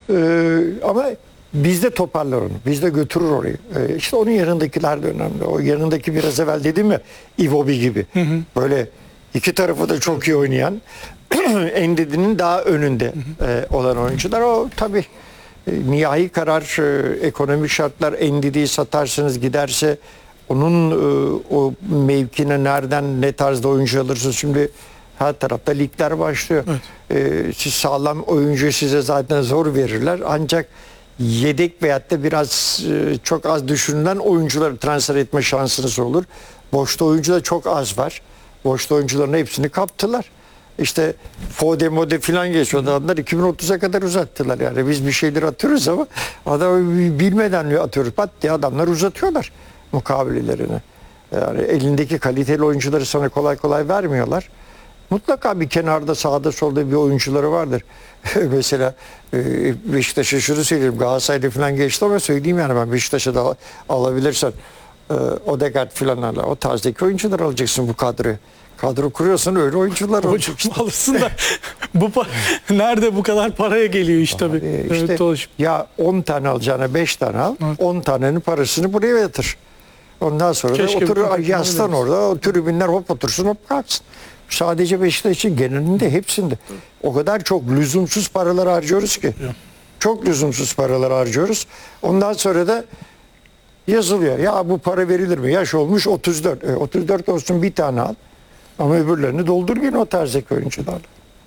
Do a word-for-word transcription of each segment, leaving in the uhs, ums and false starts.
Ee, ama bizde toparlar onu. Bizde götürür orayı. Ee, işte onun yanındakiler de önemli. O yanındaki biraz evvel dedim ya Iwobi gibi. Hı hı. Böyle iki tarafı da çok iyi oynayan Endidi'nin daha önünde hı hı. E, olan oyuncular. O tabii e, nihai karar e, ekonomik şartlar. Endidi'yi satarsınız giderse onun e, o mevkine nereden ne tarzda oyuncu alırsınız. Şimdi her tarafta ligler başlıyor. Evet. Ee, siz sağlam oyuncu size zaten zor verirler. Ancak yedek veyahut da biraz e, çok az düşünülen oyuncuları transfer etme şansınız olur. Boşta oyuncu da çok az var. Boşta oyuncuların hepsini kaptılar. İşte Fode Mode falan geçiyor. Adamlar iki bin otuza kadar uzattılar yani. Biz bir şeyler atıyoruz ama adamı bilmeden atıyoruz. Pat diye adamlar uzatıyorlar mukavelelerini. Yani elindeki kaliteli oyuncuları sana kolay kolay vermiyorlar. Mutlaka bir kenarda sağda solda bir oyuncuları vardır. Mesela Beşiktaş'a şunu söyleyeyim. Galatasaray'da falan geçti ama söyleyeyim yani ben Beşiktaş'a da alabilirsen Odegaard falan o tarzdaki oyuncular alacaksın bu kadroyu. Kadro kuruyorsan öyle oyuncular hocam alırsın da bu nerede bu kadar paraya geliyor iş tabii. E işte, evet, ya on tane alacağına beş tane al. Evet. on tanenin parasını buraya yatır. Ondan sonra Keşke da otur yaslan orada. O tribünler hop otursun hop kalksın. Sadece Beşiktaş için genelinde hepsinde. O kadar çok lüzumsuz paralar harcıyoruz ki. Çok lüzumsuz paralar harcıyoruz. Ondan sonra da yazılıyor. Ya bu para verilir mi? Yaş olmuş otuz dört. E, otuz dört olsun bir tane al. Ama öbürlerini doldur yine o tarzdaki oyuncularla.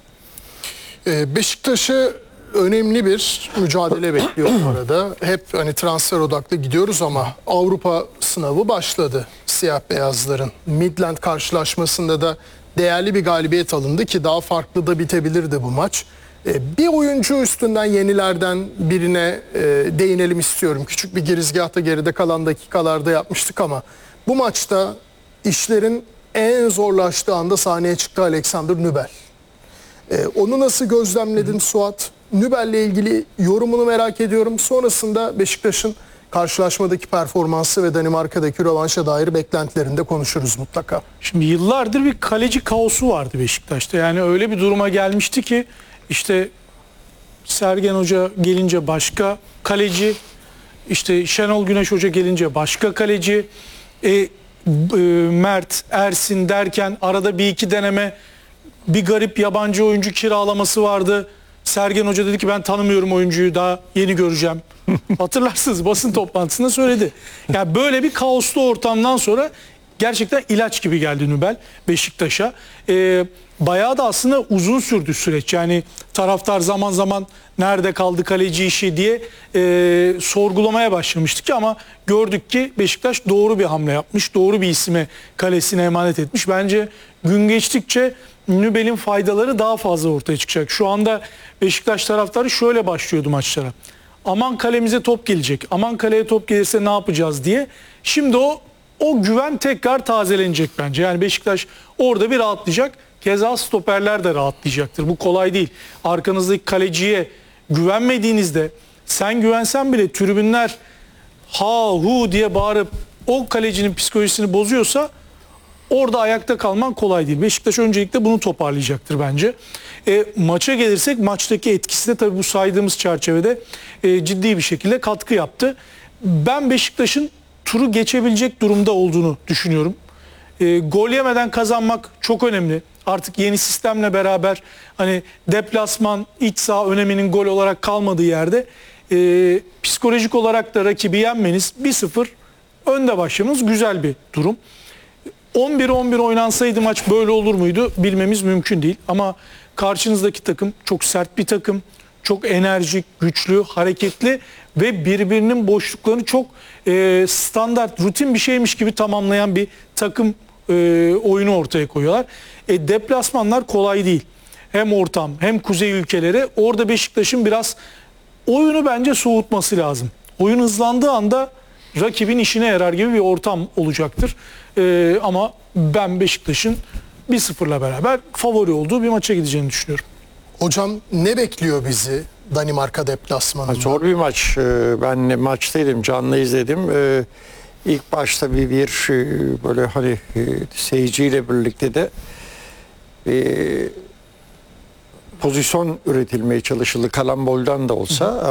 Ee, Beşiktaş'ı önemli bir mücadele bekliyor bu arada. Hep hani transfer odaklı gidiyoruz ama Avrupa sınavı başladı siyah beyazların. Midland karşılaşmasında da değerli bir galibiyet alındı ki daha farklı da bitebilirdi bu maç. Ee, bir oyuncu üstünden yenilerden birine e, değinelim istiyorum. Küçük bir girizgahta geride kalan dakikalarda yapmıştık ama bu maçta işlerin en zorlaştığı anda sahneye çıktı Alexander Nübel. Ee, onu nasıl gözlemledin Suat? Nübel'le ilgili yorumunu merak ediyorum. Sonrasında Beşiktaş'ın karşılaşmadaki performansı ve Danimarka'daki rövanşa dair beklentilerini de konuşuruz mutlaka. Şimdi yıllardır bir kaleci kaosu vardı Beşiktaş'ta. Yani öyle bir duruma gelmişti ki işte Sergen Hoca gelince başka kaleci, işte Şenol Güneş Hoca gelince başka kaleci, e, Mert, Ersin derken arada bir iki deneme bir garip yabancı oyuncu kiralaması vardı. Sergen Hoca dedi ki ben tanımıyorum oyuncuyu, daha yeni göreceğim. Hatırlarsınız basın toplantısında söyledi. Yani böyle bir kaoslu ortamdan sonra gerçekten ilaç gibi geldi Nübel Beşiktaş'a. Ee, bayağı da aslında uzun sürdü süreç. Yani taraftar zaman zaman nerede kaldı kaleci işi diye e, sorgulamaya başlamıştık ki ama gördük ki Beşiktaş doğru bir hamle yapmış. Doğru bir isime kalesine emanet etmiş. Bence gün geçtikçe Nübel'in faydaları daha fazla ortaya çıkacak. Şu anda Beşiktaş taraftarı şöyle başlıyordu maçlara. Aman kalemize top gelecek. Aman kaleye top gelirse ne yapacağız diye. Şimdi o o güven tekrar tazelenecek bence. Yani Beşiktaş orada bir rahatlayacak. Keza stoperler de rahatlayacaktır. Bu kolay değil. Arkanızdaki kaleciye güvenmediğinizde sen güvensen bile tribünler ha hu diye bağırıp o kalecinin psikolojisini bozuyorsa orada ayakta kalman kolay değil. Beşiktaş öncelikle bunu toparlayacaktır bence. E, maça gelirsek maçtaki etkisi de tabii bu saydığımız çerçevede e, ciddi bir şekilde katkı yaptı. Ben Beşiktaş'ın turu geçebilecek durumda olduğunu düşünüyorum. E, gol yemeden kazanmak çok önemli. Artık yeni sistemle beraber hani deplasman, iç saha öneminin gol olarak kalmadığı yerde e, psikolojik olarak da rakibi yenmeniz bir sıfır önde başlamanız güzel bir durum. on bir on bir oynansaydı maç böyle olur muydu bilmemiz mümkün değil. Ama karşınızdaki takım çok sert bir takım. Çok enerjik, güçlü, hareketli ve birbirinin boşluklarını çok e, standart, rutin bir şeymiş gibi tamamlayan bir takım e, oyunu ortaya koyuyorlar. E, deplasmanlar kolay değil. Hem ortam hem kuzey ülkeleri. Orada Beşiktaş'ın biraz oyunu bence soğutması lazım. Oyun hızlandığı anda rakibin işine yarar gibi bir ortam olacaktır. Ee, ama ben Beşiktaş'ın bir sıfırla beraber favori olduğu bir maça gideceğini düşünüyorum. Hocam ne bekliyor bizi Danimarka deplasmanında? Zor bir maç. Ben maçtaydım, canlı izledim. İlk başta bir, bir böyle hani seyirciyle birlikte de pozisyon üretilmeye çalışıldı. Kalamboldan da olsa.